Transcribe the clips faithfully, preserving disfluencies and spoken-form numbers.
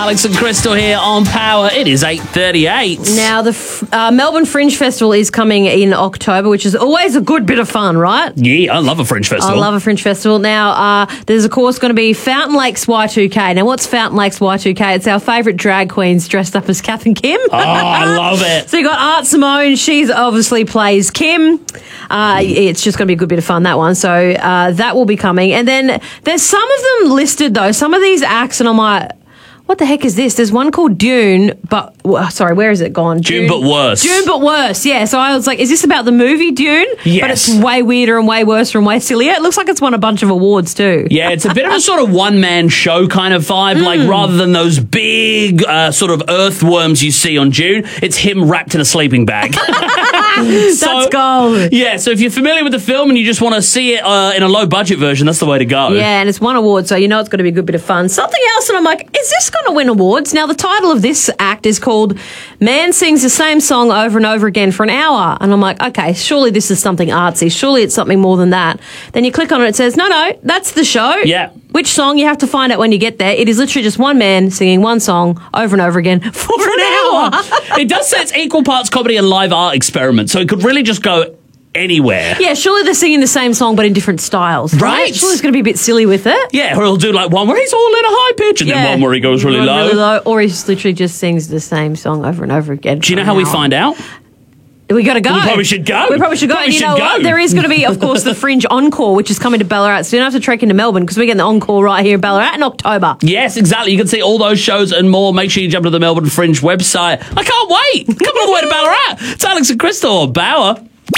Alex and Crystal here on Power. It is eight thirty-eight. Now, the f- uh, Melbourne Fringe Festival is coming in October, which is always a good bit of fun, right? Yeah, I love a Fringe Festival. I love a Fringe Festival. Now, uh, there's, of course, going to be Fountain Lakes Y two K. Now, what's Fountain Lakes Y two K? It's our favourite drag queens dressed up as Kath and Kim. Oh, I love it. So you got Art Simone. She's obviously plays Kim. Uh, it's just going to be a good bit of fun, that one. So uh, that will be coming. And then there's some of them listed, though. Some of these acts, and I'm like, what the heck is this? There's one called Dune, but well, sorry, where is it gone? Dune, Dune but worse. Dune but worse. Yeah. So I was like, is this about the movie Dune? Yes. But it's way weirder and way worse and way sillier. It looks like it's won a bunch of awards too. Yeah, it's a bit of a sort of one-man show kind of vibe. Mm. Like rather than those big uh, sort of earthworms you see on Dune, it's him wrapped in a sleeping bag. That's so, gold. Yeah, so if you're familiar with the film and you just want to see it uh, in a low-budget version, that's the way to go. Yeah, and it's won awards, so you know it's going to be a good bit of fun. Something else, and I'm like, is this going to win awards? Now, the title of this act is called Man Sings the Same Song Over and Over Again for an Hour. And I'm like, okay, surely this is something artsy. Surely it's something more than that. Then you click on it, it says, no, no, that's the show. Yeah. Which song you have to find out when you get there. It is literally just one man singing one song over and over again for an hour. It does say it's equal parts comedy and live art experiment, so it could really just go anywhere. Yeah, surely they're singing the same song but in different styles, right? Right. Surely it's going to be a bit silly with it. Yeah, or he'll do like one where he's all in a high pitch and Yeah. then one where he goes really One low. really low. Or he just literally just sings the same song over and over again. Do you know how we find out? We got to go. We probably should go. We probably should go. Probably and you should know go. what? There is going to be, of course, the Fringe Encore, which is coming to Ballarat. So you don't have to trek into Melbourne because we're getting the Encore right here in Ballarat in October. Yes, exactly. You can see all those shows and more. Make sure you jump to the Melbourne Fringe website. I can't wait. Coming all the way to Ballarat. It's Alex and Crystal on Power.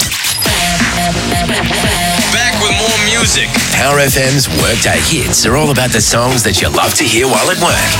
Back with more music. Power F M's Workday Hits are all about the songs that you love to hear while at work.